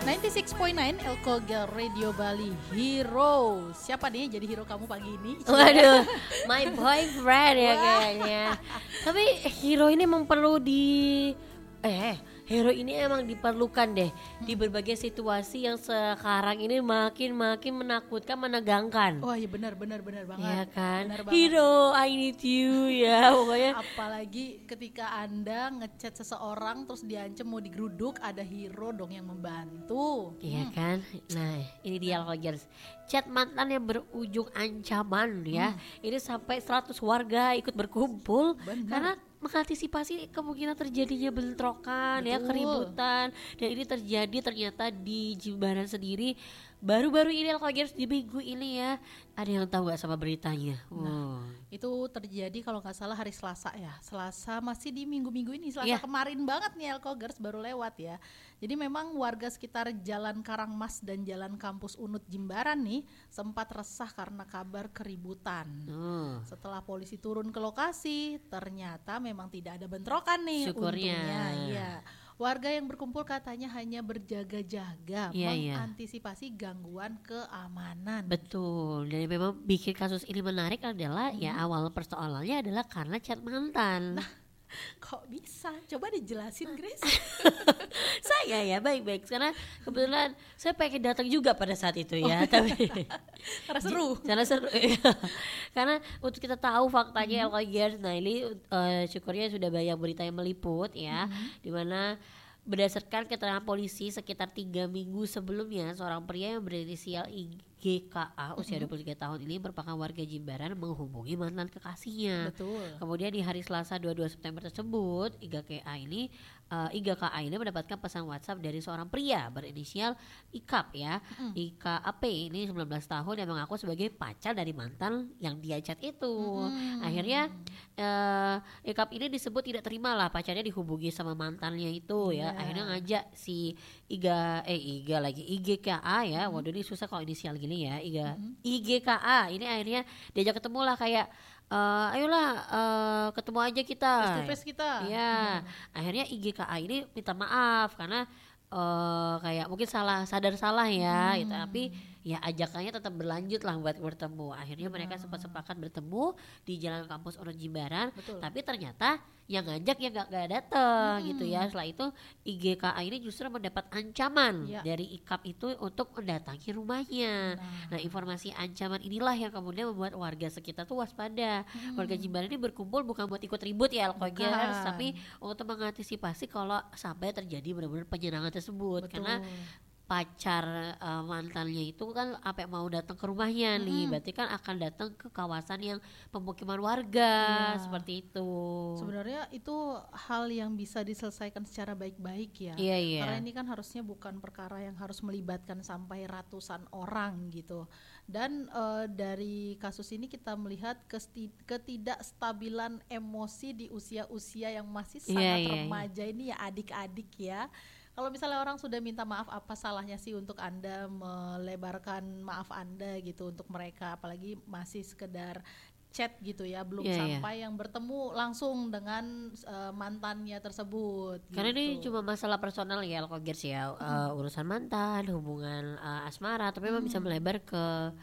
96.9 Elkoga Radio Bali Hero. Siapa nih jadi hero kamu pagi ini? Waduh, my boyfriend ya kayaknya. Tapi hero ini emang perlu hero ini emang diperlukan deh di berbagai situasi yang sekarang ini makin menakutkan, menegangkan. Oh iya benar banget. Iya kan? Benar banget. Hero, I need you ya pokoknya. Apalagi ketika Anda ngechat seseorang terus diancam mau digeruduk, ada hero dong yang membantu. Iya kan? Nah, ini dia Alkogers. Chat mantan yang berujung ancaman ya. Ini sampai 100 warga ikut berkumpul. Benar. Karena mengantisipasi kemungkinan terjadinya bentrokan ya, keributan. Dan ini terjadi ternyata di Jimbaran sendiri baru-baru ini Alkogers, di minggu ini ya. Ada yang tahu gak sama beritanya? Itu terjadi kalau nggak salah hari Selasa ya. Selasa masih di minggu-minggu ini. Selasa kemarin banget nih Elkogers, baru lewat ya. Jadi memang warga sekitar Jalan Karangmas dan Jalan Kampus Unut Jimbaran nih sempat resah karena kabar keributan. Setelah polisi turun ke lokasi, ternyata memang tidak ada bentrokan nih. Syukurnya. Untungnya, iya. Warga yang berkumpul katanya hanya berjaga-jaga mengantisipasi gangguan keamanan. Betul, dan memang bikin kasus ini menarik adalah ya awal persoalannya adalah karena chat mantan. Kok bisa? Coba dijelasin Grace. Saya ya baik-baik karena kebetulan saya pengen datang juga pada saat itu ya, tapi Karena seru. karena untuk kita tahu faktanya Alkogers. Nah ini syukurnya sudah banyak berita yang meliput ya, dimana berdasarkan keterangan polisi sekitar 3 minggu sebelumnya seorang pria yang berinisial IGKA usia 23 tahun ini merupakan warga Jimbaran menghubungi mantan kekasihnya. Betul. Kemudian di hari Selasa 22 September tersebut IGKA ini mendapatkan pesan WhatsApp dari seorang pria berinisial IKAP ya. IKAP ini 19 tahun yang mengaku sebagai pacar dari mantan yang dia chat itu. Akhirnya IKAP ini disebut tidak terima lah pacarnya dihubungi sama mantannya itu ya. Akhirnya ngajak si IGKA ya. Waduh ini susah kalau inisial gini ya. IGKA ini akhirnya diajak ketemu lah kayak ayolah ketemu aja kita. Face to face kita. Iya. Akhirnya IGKA ini minta maaf karena kayak mungkin sadar salah ya gitu. Tapi ya ajakannya tetap berlanjut lah buat bertemu. Akhirnya mereka sempat sepakat bertemu di Jalan Kampus Unut Jimbaran. Tapi ternyata yang ngajak ya gak datang gitu ya. Setelah itu IGKA ini justru mendapat ancaman dari IKAP itu untuk mendatangi rumahnya. Nah informasi ancaman inilah yang kemudian membuat warga sekitar tuh waspada. Warga Jimbaran ini berkumpul bukan buat ikut ribut ya Alkogers, tapi untuk mengantisipasi kalau sampai terjadi benar-benar penyerangan tersebut. Karena pacar mantannya itu kan apa mau datang ke rumahnya nih, berarti kan akan datang ke kawasan yang pemukiman warga seperti itu. Sebenarnya itu hal yang bisa diselesaikan secara baik-baik ya. Karena ini kan harusnya bukan perkara yang harus melibatkan sampai ratusan orang gitu. Dan dari kasus ini kita melihat ketidakstabilan emosi di usia-usia yang masih sangat remaja ini ya, adik-adik ya. Kalau misalnya orang sudah minta maaf, apa salahnya sih untuk Anda melebarkan maaf Anda gitu untuk mereka, apalagi masih sekedar chat gitu ya, belum sampai yang bertemu langsung dengan mantannya tersebut. Karena gitu. ini cuma masalah personal ya Alkogers ya, urusan mantan, hubungan asmara, tapi memang bisa melebar ke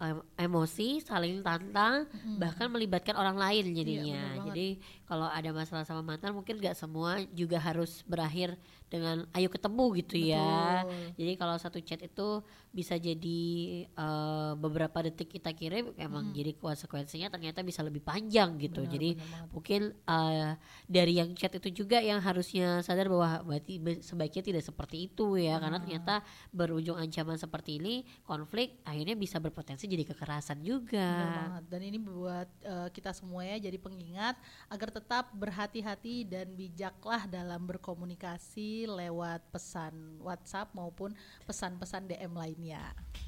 emosi, saling tantang, bahkan melibatkan orang lain jadinya. Jadi kalau ada masalah sama mantan mungkin gak semua juga harus berakhir dengan ayo ketemu gitu ya. Jadi kalau satu chat itu bisa jadi beberapa detik kita kirim emang jadi konsekuensinya ternyata bisa lebih panjang gitu. Jadi mungkin dari yang chat itu juga yang harusnya sadar bahwa berarti sebaiknya tidak seperti itu ya. Karena ternyata berujung ancaman seperti ini, konflik akhirnya bisa berpotensi jadi kekerasan juga. Benar banget. Dan ini buat kita semuanya jadi pengingat agar tetap berhati-hati dan bijaklah dalam berkomunikasi lewat pesan WhatsApp maupun pesan-pesan DM lainnya.